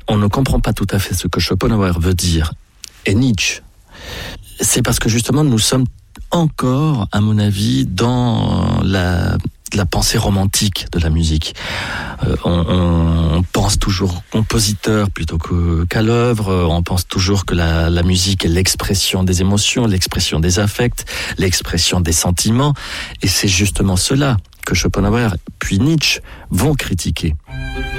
on ne comprend pas tout à fait ce que Schopenhauer veut dire, et Nietzsche, c'est parce que justement nous sommes encore, à mon avis, dans la pensée romantique de la musique. On pense toujours compositeur plutôt qu'à l'œuvre, on pense toujours que la musique est l'expression des émotions, l'expression des affects, l'expression des sentiments, et c'est justement cela que Schopenhauer puis Nietzsche vont critiquer.